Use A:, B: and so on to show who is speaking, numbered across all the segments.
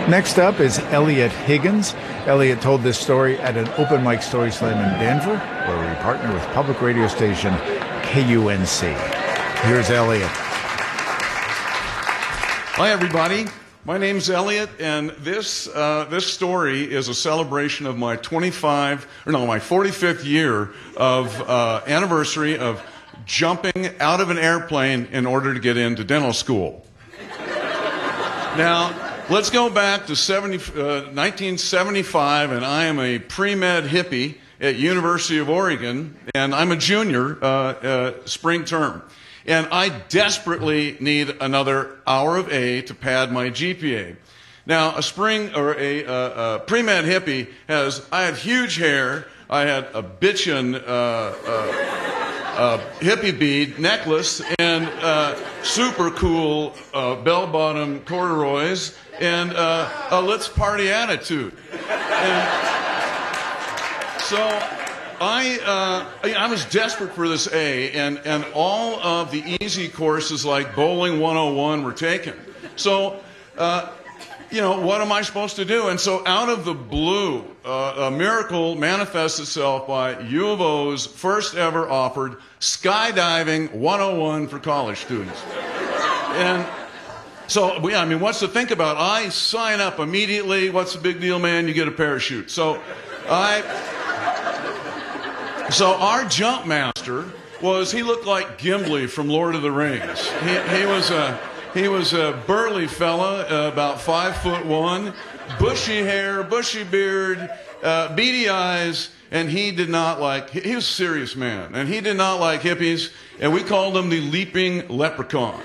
A: Next up is Elliot Higgins. Elliot told this story at an open mic story slam in Denver, where we partner with public radio station KUNC. Here's Elliot.
B: Hi, everybody. My name's Elliot, and this story is a celebration of my 45th year of anniversary of jumping out of an airplane in order to get into dental school. Now, let's go back to 1975, and I am a pre-med hippie at University of Oregon, and I'm a junior spring term. And I desperately need another hour of A to pad my GPA. Now, a pre-med hippie I had huge hair, I had a bitchin' hippie bead necklace, and super cool bell-bottom corduroys, and a let's party attitude. And so I was desperate for this A, and all of the easy courses like Bowling 101 were taken. So, what am I supposed to do? And so out of the blue, a miracle manifests itself by U of O's first ever offered skydiving 101 for college students. And so, what's to think about? I sign up immediately. What's the big deal, man? You get a parachute. So our jump master he looked like Gimli from Lord of the Rings. He was a burly fella, about 5'1", bushy hair, bushy beard, beady eyes, and he was a serious man, and he did not like hippies, and we called him the Leaping Leprechaun.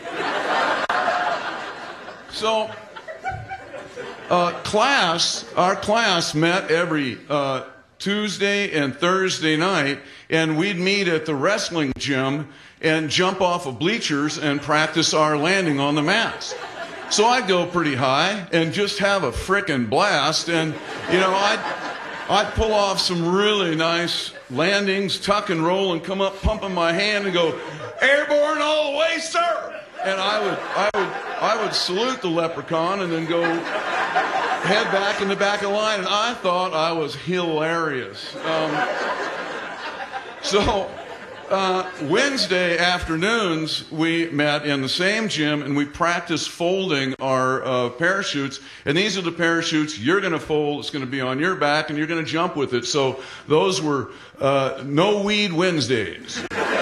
B: So, our class met every Tuesday and Thursday night, and we'd meet at the wrestling gym and jump off of bleachers and practice our landing on the mats. So I'd go pretty high and just have a frickin' blast, and I'd pull off some really nice landings, tuck and roll, and come up pumping my hand and go, "Airborne all the way, sir!" And I would salute the leprechaun and then go head back in the back of the line, and I thought I was hilarious. Wednesday afternoons, we met in the same gym, and we practiced folding our parachutes. And these are the parachutes you're going to fold. It's going to be on your back, and you're going to jump with it. So those were no weed Wednesdays.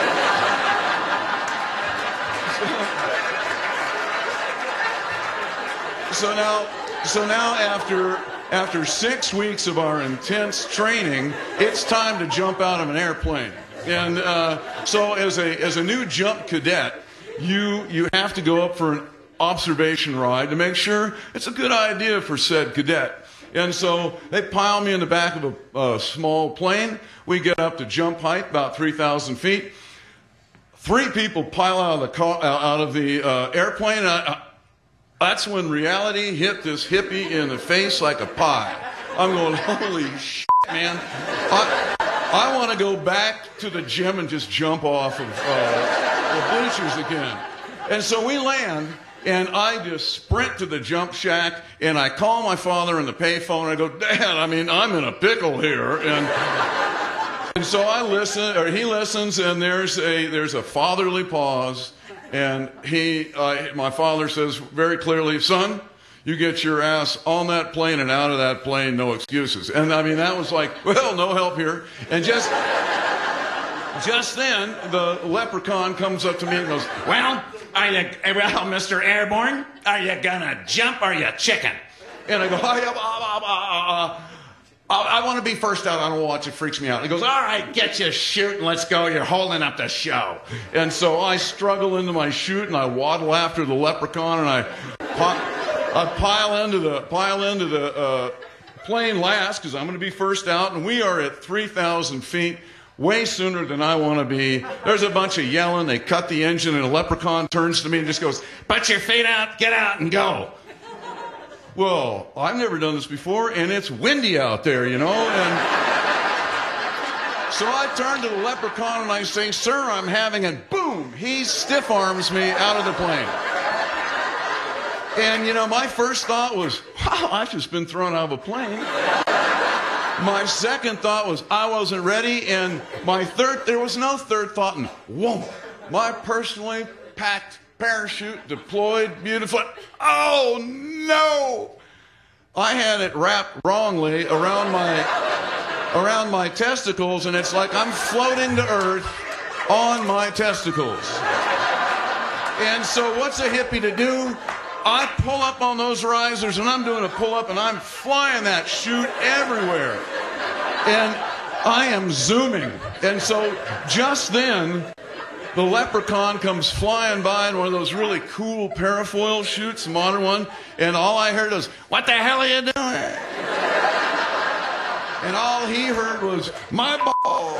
B: So now after 6 weeks of our intense training, it's time to jump out of an airplane. And so as a new jump cadet, you have to go up for an observation ride to make sure it's a good idea for said cadet. And so they pile me in the back of a small plane. We get up to jump height, about 3,000 feet. 3 people pile out of the airplane. That's when reality hit this hippie in the face like a pie. I'm going, holy shit, man. I want to go back to the gym and just jump off of the bleachers again. And so we land, and I just sprint to the jump shack, and I call my father on the payphone. I go, "Dad, I'm in a pickle here." And so he listens, and there's a fatherly pause. And my father says very clearly, "Son, you get your ass on that plane and out of that plane, no excuses." And that was like, well, no help here. And just then, the leprechaun comes up to me and goes,
C: Well, Mr. Airborne, are you gonna jump or are you chicken?"
B: And I go, I want to be first out. I don't watch. It freaks me out. He goes,
C: "All right, get your chute and let's go. You're holding up the show."
B: And so I struggle into my chute, and I waddle after the leprechaun, and I pile into the plane last because I'm going to be first out. And we are at 3,000 feet, way sooner than I want to be. There's a bunch of yelling. They cut the engine, and a leprechaun turns to me and just goes,
C: "Put your feet out, get out, and go."
B: Well, I've never done this before, and it's windy out there, and so I turn to the leprechaun and I say, "Sir, I'm having," and boom, he stiff arms me out of the plane. And, you know, my first thought was, wow, I've just been thrown out of a plane. My second thought was, I wasn't ready. And there was no third thought. And whoa, my personally packed parachute deployed beautifully. Oh, no. I had it wrapped wrongly around my testicles, and it's like I'm floating to earth on my testicles. And so what's a hippie to do? I pull up on those risers, and I'm doing a pull-up, and I'm flying that chute everywhere. And I am zooming. And so just then, the Leprechaun comes flying by in one of those really cool parafoil chutes, modern one, and all I heard was, "What the hell are you doing?" And all he heard was, "My ball."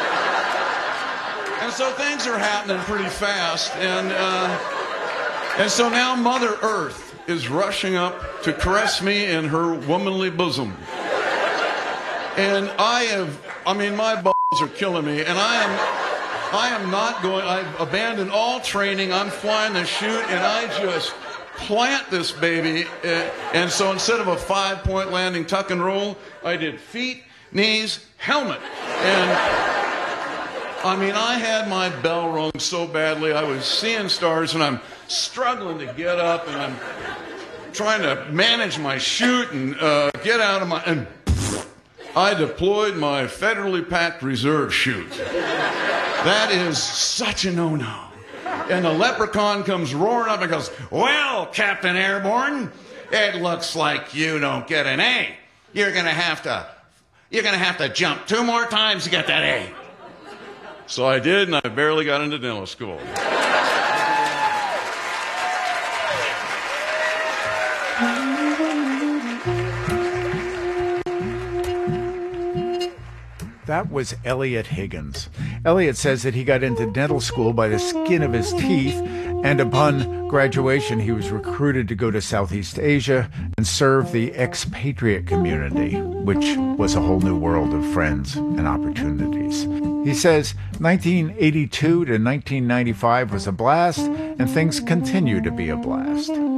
B: And so things are happening pretty fast, and so now Mother Earth is rushing up to caress me in her womanly bosom. And my balls are killing me, and I am not going, I've abandoned all training, I'm flying the chute, and I just plant this baby, and so instead of a 5-point landing tuck and roll, I did feet, knees, helmet, and I had my bell rung so badly, I was seeing stars, and I'm struggling to get up, and I'm trying to manage my chute and get out of and I deployed my federally packed reserve chute. That is such a no-no. And the Leprechaun comes roaring up and goes, "Well, Captain Airborne, it looks like you don't get an A. You're gonna have to jump 2 more times to get that A." So I did, and I barely got into dental school.
A: That was Elliot Higgins. Elliot says that he got into dental school by the skin of his teeth, and upon graduation, he was recruited to go to Southeast Asia and serve the expatriate community, which was a whole new world of friends and opportunities. He says 1982 to 1995 was a blast, and things continue to be a blast.